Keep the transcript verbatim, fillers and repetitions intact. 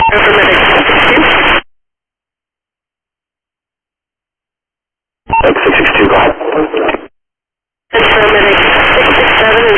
Affirmative six six two. six six two, go ahead. Affirmative six six seven is